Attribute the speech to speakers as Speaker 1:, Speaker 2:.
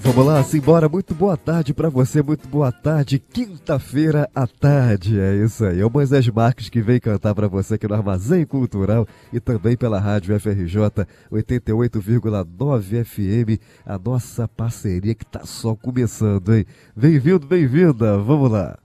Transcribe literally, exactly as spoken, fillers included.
Speaker 1: Vamos lá, simbora. Muito boa tarde pra você, muito boa tarde. Quinta-feira à tarde, é isso aí. É o Moisés Marques que vem cantar pra você aqui no Armazém Cultural e também pela Rádio F R J oitenta e oito vírgula nove F M, a nossa parceria que tá só começando, hein? Bem-vindo, bem-vinda, vamos lá.